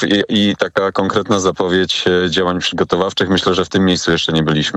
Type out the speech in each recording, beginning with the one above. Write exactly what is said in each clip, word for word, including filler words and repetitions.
i, i taka konkretna zapowiedź działań przygotowawczych. Myślę, że w tym miejscu jeszcze nie byliśmy.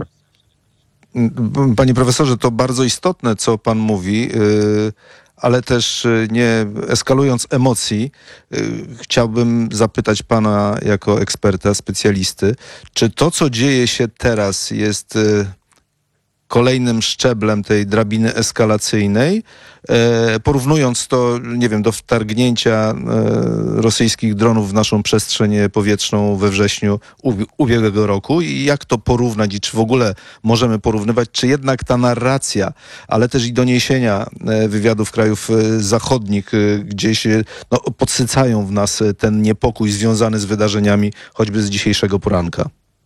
Panie profesorze, to bardzo istotne, co pan mówi, ale też nie eskalując emocji, chciałbym zapytać pana jako eksperta, specjalisty, czy to, co dzieje się teraz, jest kolejnym szczeblem tej drabiny eskalacyjnej, e, porównując to, nie wiem, do wtargnięcia e, rosyjskich dronów w naszą przestrzeń powietrzną we wrześniu ub- ubiegłego roku i jak to porównać i czy w ogóle możemy porównywać, czy jednak ta narracja, ale też i doniesienia e, wywiadów krajów e, zachodnich e, gdzieś e, no, podsycają w nas ten niepokój związany z wydarzeniami choćby z dzisiejszego poranka.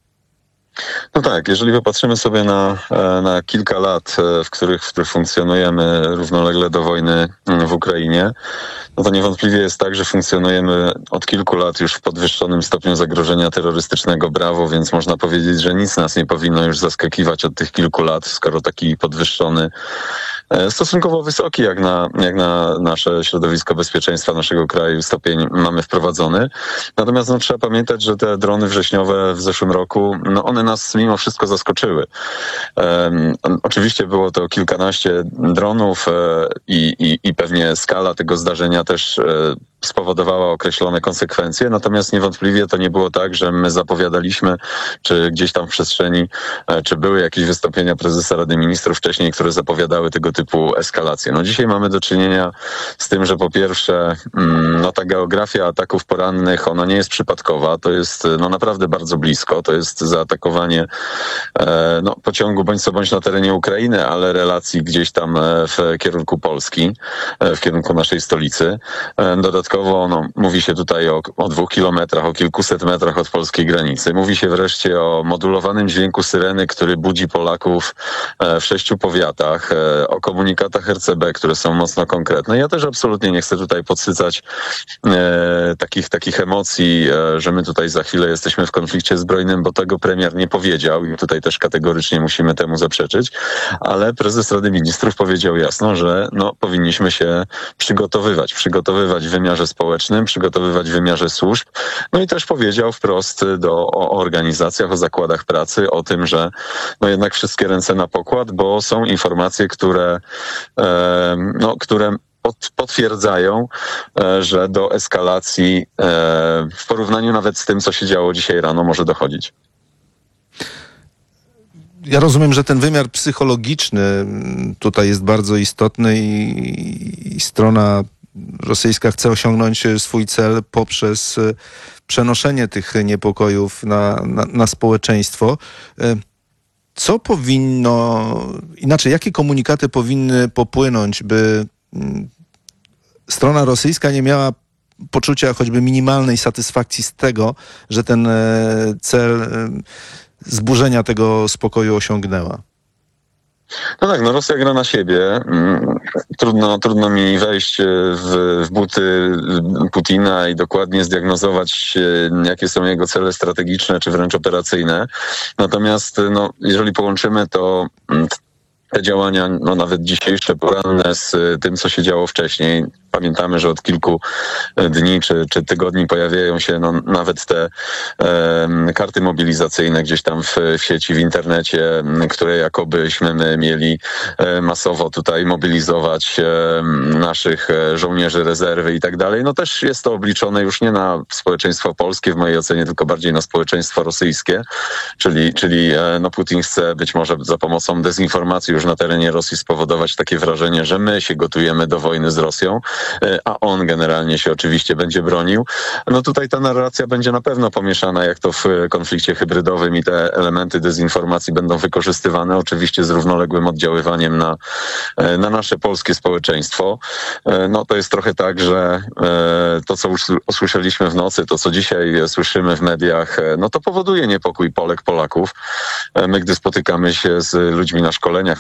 No tak, jeżeli popatrzymy sobie na, na kilka lat, w których, w których funkcjonujemy równolegle do wojny w Ukrainie, no to niewątpliwie jest tak, że funkcjonujemy od kilku lat już w podwyższonym stopniu zagrożenia terrorystycznego, brawo, więc można powiedzieć, że nic nas nie powinno już zaskakiwać od tych kilku lat, skoro taki podwyższony, stosunkowo wysoki jak na, jak na nasze środowisko bezpieczeństwa naszego kraju stopień mamy wprowadzony. Natomiast no, trzeba pamiętać, że te drony wrześniowe w zeszłym roku, no one nas mimo wszystko zaskoczyły. Um, oczywiście było to kilkanaście dronów e, i, i pewnie skala tego zdarzenia też e, spowodowała określone konsekwencje, natomiast niewątpliwie to nie było tak, że my zapowiadaliśmy, czy gdzieś tam w przestrzeni, czy były jakieś wystąpienia prezesa Rady Ministrów wcześniej, które zapowiadały tego typu eskalacje. No dzisiaj mamy do czynienia z tym, że po pierwsze, no ta geografia ataków porannych, ona nie jest przypadkowa, to jest no naprawdę bardzo blisko, to jest zaatakowanie no, pociągu bądź co bądź na terenie Ukrainy, ale relacji gdzieś tam w kierunku Polski, w kierunku naszej stolicy. Dodatkowo No, mówi się tutaj o, o dwóch kilometrach, o kilkuset metrach od polskiej granicy. Mówi się wreszcie o modulowanym dźwięku syreny, który budzi Polaków w sześciu powiatach, o komunikatach R C B, które są mocno konkretne. Ja też absolutnie nie chcę tutaj podsycać e, takich, takich emocji, e, że my tutaj za chwilę jesteśmy w konflikcie zbrojnym, bo tego premier nie powiedział i tutaj też kategorycznie musimy temu zaprzeczyć, ale prezes Rady Ministrów powiedział jasno, że no, powinniśmy się przygotowywać, przygotowywać w wymiarze społecznym, przygotowywać w wymiarze służb. No i też powiedział wprost do, o, o organizacjach, o zakładach pracy, o tym, że no jednak wszystkie ręce na pokład, bo są informacje, które, e, no, które potwierdzają, e, że do eskalacji e, w porównaniu nawet z tym, co się działo dzisiaj rano, może dochodzić. Ja rozumiem, że ten wymiar psychologiczny tutaj jest bardzo istotny i, i strona rosyjska chce osiągnąć swój cel poprzez przenoszenie tych niepokojów na, na, na społeczeństwo. Co powinno, inaczej, jakie komunikaty powinny popłynąć, by strona rosyjska nie miała poczucia choćby minimalnej satysfakcji z tego, że ten cel zburzenia tego spokoju osiągnęła? No tak, no Rosja gra na siebie. Trudno, trudno mi wejść w, w buty Putina i dokładnie zdiagnozować, jakie są jego cele strategiczne czy wręcz operacyjne. Natomiast no, jeżeli połączymy to te działania, no nawet dzisiejsze, poranne z tym, co się działo wcześniej. Pamiętamy, że od kilku dni czy, czy tygodni pojawiają się no, nawet te e, karty mobilizacyjne gdzieś tam w, w sieci, w internecie, które jakobyśmy my mieli e, masowo tutaj mobilizować e, naszych żołnierzy rezerwy i tak dalej. No też jest to obliczone już nie na społeczeństwo polskie w mojej ocenie, tylko bardziej na społeczeństwo rosyjskie, czyli, czyli e, no Putin chce być może za pomocą dezinformacji już na terenie Rosji spowodować takie wrażenie, że my się gotujemy do wojny z Rosją, a on generalnie się oczywiście będzie bronił. No tutaj ta narracja będzie na pewno pomieszana, jak to w konflikcie hybrydowym i te elementy dezinformacji będą wykorzystywane, oczywiście z równoległym oddziaływaniem na, na nasze polskie społeczeństwo. No to jest trochę tak, że to, co usłyszeliśmy w nocy, to, co dzisiaj słyszymy w mediach, no to powoduje niepokój Polek, Polaków. My, gdy spotykamy się z ludźmi na szkoleniach, na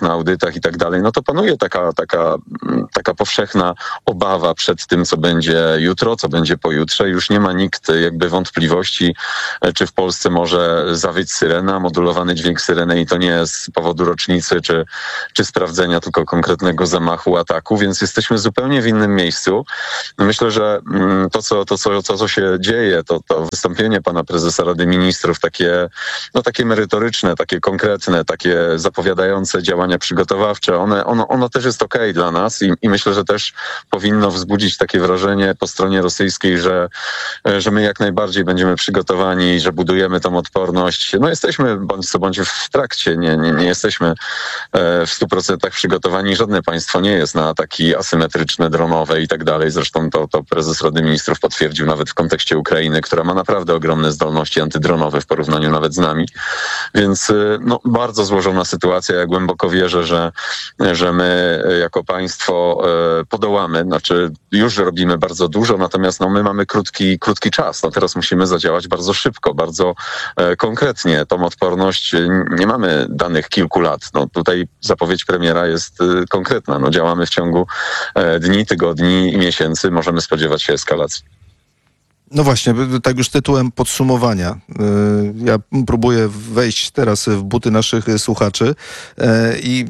na audytach i tak dalej, no to panuje taka, taka, taka powszechna obawa przed tym, co będzie jutro, co będzie pojutrze. Już nie ma nikt jakby wątpliwości, czy w Polsce może zawyć syrena, modulowany dźwięk syreny i to nie z powodu rocznicy, czy, czy sprawdzenia tylko konkretnego zamachu, ataku, więc jesteśmy zupełnie w innym miejscu. Myślę, że to, co, to, co, to, co się dzieje, to, to wystąpienie pana prezesa Rady Ministrów, takie, no, takie merytoryczne, takie konkretne, takie zapowiadające działania przygotowawcze, one, ono, ono też jest okej dla nas i, i myślę, że też powinno wzbudzić takie wrażenie po stronie rosyjskiej, że, że my jak najbardziej będziemy przygotowani, że budujemy tą odporność. No jesteśmy bądź co bądź w trakcie, nie, nie, nie jesteśmy w stu procentach przygotowani. Żadne państwo nie jest na ataki asymetryczne, dronowe i tak dalej. Zresztą to, to prezes Rady Ministrów potwierdził nawet w kontekście Ukrainy, która ma naprawdę ogromne zdolności antydronowe w porównaniu nawet z nami. Więc no, bardzo złożona sytuacja. Ja głęboko wierzę, że, że my jako państwo podołamy. Znaczy już robimy bardzo dużo, natomiast no, my mamy krótki, krótki czas. No, teraz musimy zadziałać bardzo szybko, bardzo konkretnie. Tą odporność nie mamy danych kilku lat. No, tutaj zapowiedź premiera jest konkretna. No, działamy w ciągu dni, tygodni i miesięcy. Możemy spodziewać się eskalacji. No właśnie, tak już tytułem podsumowania. Ja próbuję wejść teraz w buty naszych słuchaczy i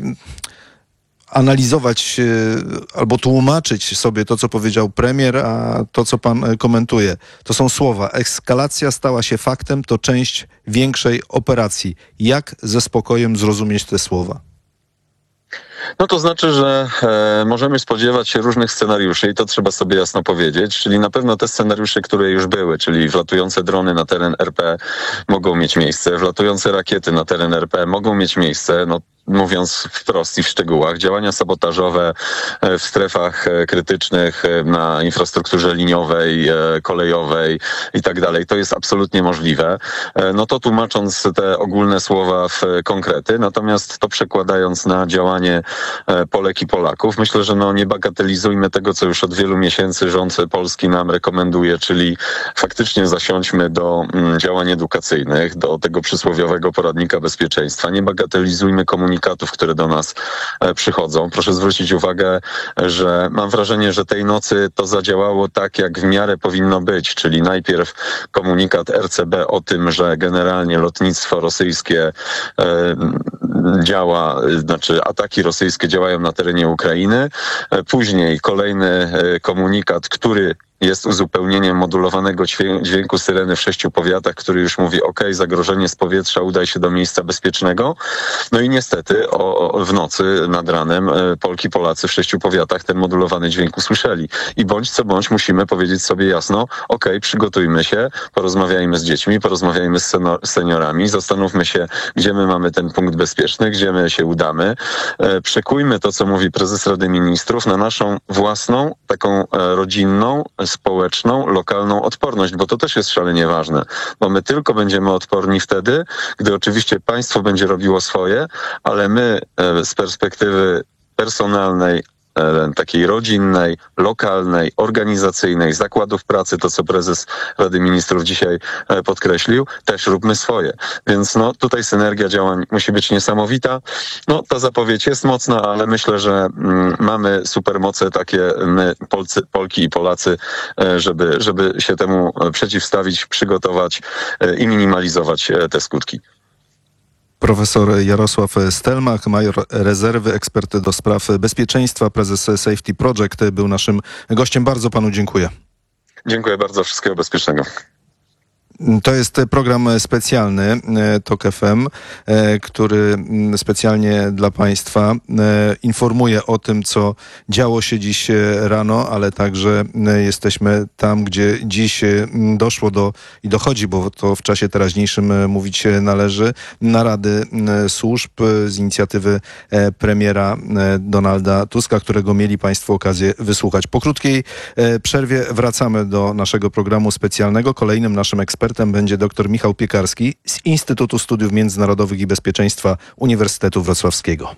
analizować albo tłumaczyć sobie to, co powiedział premier, a to, co pan komentuje. To są słowa. Eskalacja stała się faktem, to część większej operacji. Jak ze spokojem zrozumieć te słowa? No to znaczy, że e, możemy spodziewać się różnych scenariuszy i to trzeba sobie jasno powiedzieć, czyli na pewno te scenariusze, które już były, czyli wlatujące drony na teren R P mogą mieć miejsce, wlatujące rakiety na teren R P mogą mieć miejsce, no mówiąc wprost i w szczegółach, działania sabotażowe w strefach krytycznych na infrastrukturze liniowej, kolejowej i tak dalej. To jest absolutnie możliwe. No to tłumacząc te ogólne słowa w konkrety, natomiast to przekładając na działanie Polek i Polaków, myślę, że no nie bagatelizujmy tego, co już od wielu miesięcy rząd polski nam rekomenduje, czyli faktycznie zasiądźmy do działań edukacyjnych, do tego przysłowiowego poradnika bezpieczeństwa. Nie bagatelizujmy komunikacji, które do nas przychodzą. Proszę zwrócić uwagę, że mam wrażenie, że tej nocy to zadziałało tak, jak w miarę powinno być, czyli najpierw komunikat R C B o tym, że generalnie lotnictwo rosyjskie e, działa, znaczy ataki rosyjskie działają na terenie Ukrainy. Później kolejny komunikat, który jest uzupełnieniem modulowanego dźwięku syreny w sześciu powiatach, który już mówi, ok, zagrożenie z powietrza, udaj się do miejsca bezpiecznego. No i niestety o, o, w nocy nad ranem Polki, Polacy w sześciu powiatach ten modulowany dźwięk usłyszeli. I bądź co bądź musimy powiedzieć sobie jasno, ok, przygotujmy się, porozmawiajmy z dziećmi, porozmawiajmy z seniorami, zastanówmy się, gdzie my mamy ten punkt bezpieczny, gdzie my się udamy. Przekujmy to, co mówi prezes Rady Ministrów, na naszą własną, taką rodzinną, społeczną, lokalną odporność, bo to też jest szalenie ważne, bo my tylko będziemy odporni wtedy, gdy oczywiście państwo będzie robiło swoje, ale my z perspektywy personalnej, takiej rodzinnej, lokalnej, organizacyjnej, zakładów pracy, to co prezes Rady Ministrów dzisiaj podkreślił, też róbmy swoje. Więc no tutaj synergia działań musi być niesamowita. No ta zapowiedź jest mocna, ale myślę, że mm, mamy supermoce takie my, Polcy, Polki i Polacy, żeby, żeby się temu przeciwstawić, przygotować i minimalizować te skutki. Profesor Jarosław Stelmach, major rezerwy, ekspert do spraw bezpieczeństwa, prezes Safety Project, był naszym gościem. Bardzo panu dziękuję. Dziękuję bardzo. Wszystkiego bezpiecznego. To jest program specjalny TOK F M, który specjalnie dla Państwa informuje o tym, co działo się dziś rano, ale także jesteśmy tam, gdzie dziś doszło do i dochodzi, bo to w czasie teraźniejszym mówić należy, narady służb z inicjatywy premiera Donalda Tuska, którego mieli Państwo okazję wysłuchać. Po krótkiej przerwie wracamy do naszego programu specjalnego. Kolejnym naszym ekspertem będzie dr Michał Piekarski z Instytutu Studiów Międzynarodowych i Bezpieczeństwa Uniwersytetu Wrocławskiego.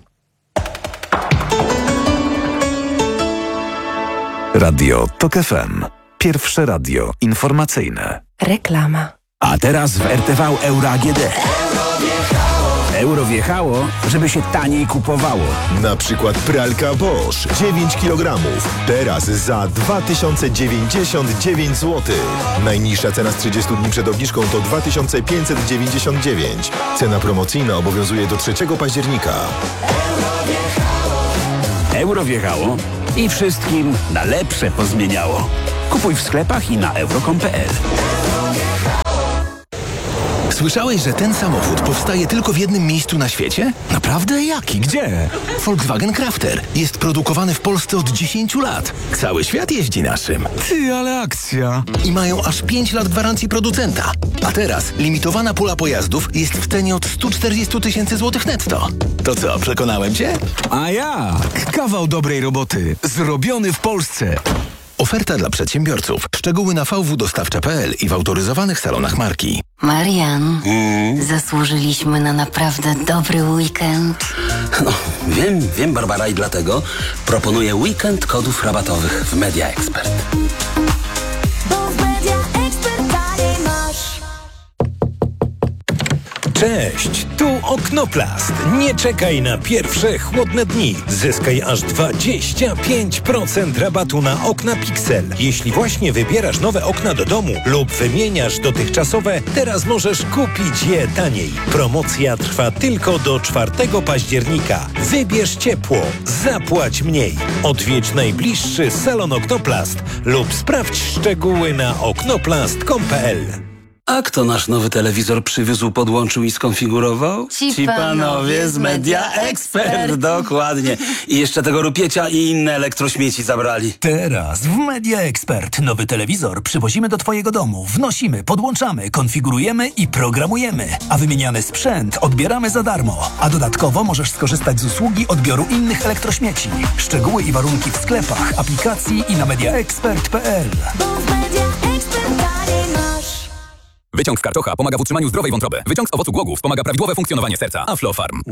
Radio TOK F M. Pierwsze radio informacyjne. Reklama. A teraz w R T V Euro A G D. Euro wjechało, żeby się taniej kupowało. Na przykład pralka Bosch dziewięć kilogramów. Teraz za dwa tysiące dziewięćdziesiąt dziewięć złotych. Najniższa cena z trzydziestu dni przed obniżką to dwa tysiące pięćset dziewięćdziesiąt dziewięć. Cena promocyjna obowiązuje do trzeciego października. Euro wjechało i wszystkim na lepsze pozmieniało. Kupuj w sklepach i na euro kropka com kropka pe el. Słyszałeś, że ten samochód powstaje tylko w jednym miejscu na świecie? Naprawdę? Jaki? Gdzie? Volkswagen Crafter. Jest produkowany w Polsce od dziesięciu lat. Cały świat jeździ naszym. Ty, ale akcja. I mają aż pięć lat gwarancji producenta. A teraz limitowana pula pojazdów jest w cenie od stu czterdziestu tysięcy złotych netto. To co, przekonałem cię? A jak? Kawał dobrej roboty. Zrobiony w Polsce. Oferta dla przedsiębiorców. Szczegóły na v w dostawcza kropka pe el i w autoryzowanych salonach marki. Marian, zasłużyliśmy na naprawdę dobry weekend. No, wiem, wiem, Barbara, i dlatego proponuję weekend kodów rabatowych w Media Expert. Bo w Media Expert taniej masz. Cześć, tu Oknoplast. Nie czekaj na pierwsze chłodne dni. Zyskaj aż dwadzieścia pięć procent rabatu na okna Pixel. Jeśli właśnie wybierasz nowe okna do domu lub wymieniasz dotychczasowe, teraz możesz kupić je taniej. Promocja trwa tylko do czwartego października. Wybierz ciepło, zapłać mniej. Odwiedź najbliższy salon Oknoplast lub sprawdź szczegóły na oknoplast kropka com kropka pe el. A kto nasz nowy telewizor przywiózł, podłączył i skonfigurował? Ci panowie z Media Expert. Dokładnie. I jeszcze tego rupiecie i inne elektrośmieci zabrali. Teraz w Media Expert nowy telewizor przywozimy do twojego domu, wnosimy, podłączamy, konfigurujemy i programujemy, a wymieniany sprzęt odbieramy za darmo. A dodatkowo możesz skorzystać z usługi odbioru innych elektrośmieci. Szczegóły i warunki w sklepach, aplikacji i na mediaexpert kropka pe el. Bo w Media Expert taniej masz. Wyciąg z karczocha pomaga w utrzymaniu zdrowej wątroby. Wyciąg z owocu głogów wspomaga prawidłowe funkcjonowanie serca. Aflofarm.